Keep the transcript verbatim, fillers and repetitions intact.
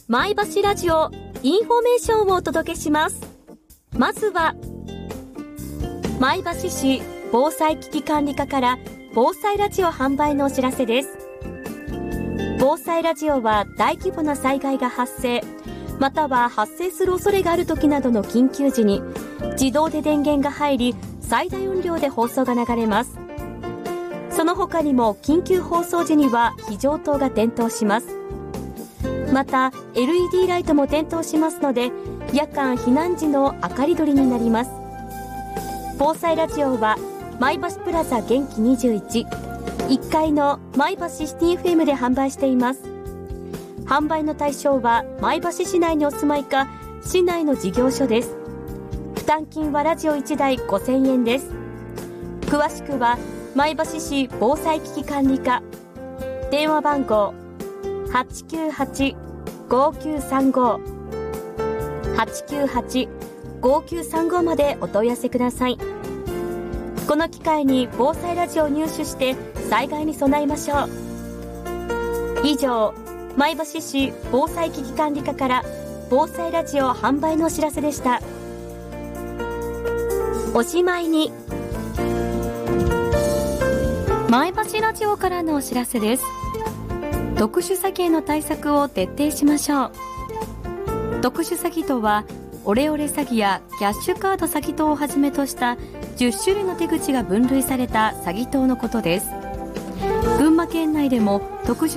前橋ラジオインフォメーションをお届けします。まずは前橋市防災危機管理課から防災ラジオ販売のお知らせです。防災ラジオは大規模な災害が発生または発生する恐れがある時などの緊急時に自動で電源が入り最大音量で放送が流れます。その他にも緊急放送時には非常灯が点灯します。また エルイーディー ライトも点灯しますので夜間避難時の明かり取りになります。防災ラジオは前橋プラザ元気にじゅういち いっかいの前橋シティ エフエム で販売しています。販売の対象は前橋市内にお住まいか市内の事業所です。負担金はラジオいちだいごせんえんです。詳しくは前橋市防災危機管理課電話番号 はちきゅうはち ごきゅうさんご はちきゅうはち ごきゅうさんご までお問い合わせください。この機会に防災ラジオを入手して災害に備えましょう。以上前橋市防災危機管理課から防災ラジオ販売のお知らせでした。おしまいに前橋ラジオからのお知らせです。特殊詐欺への対策を徹底しましょう。特殊詐欺とはオレオレ詐欺やキャッシュカード詐欺等をはじめとしたじゅっしゅるいの手口が分類された詐欺等のことです。群馬県内でも特殊